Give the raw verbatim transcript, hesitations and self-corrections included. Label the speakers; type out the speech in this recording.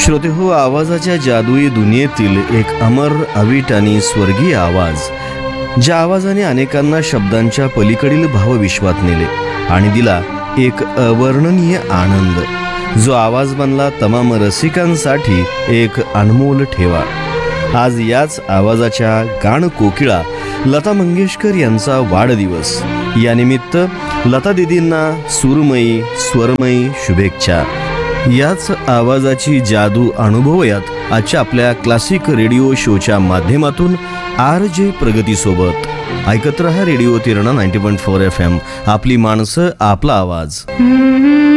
Speaker 1: श्रोते हो, आवाजाच्या जादुई दुनियेतील एक अमर, अवीट आणि स्वर्गीय आवाज, ज्या आवाजाने अनेकांना शब्दांच्या पलीकडील भावविश्वात नेले आणि दिला एक अवर्णनीय आनंद, जो आवाज बनला तमाम रसिकांसाठी एक अनमोल ठेवा. आज याच आवाजाच्या गाण कोकिळा लता मंगेशकर यांचा वाढदिवस. यानिमित्त लता दीदींना सुरमयी स्वरमयी शुभेच्छा. याच आवाजाची जादू अनुभवूयात आजच्या आपल्या क्लासिक रेडिओ शोच्या माध्यमातून आर जे प्रगतीसोबत. ऐकत रहा radio तिरणा ninety point four F M. आपली माणसं, आपला आवाज.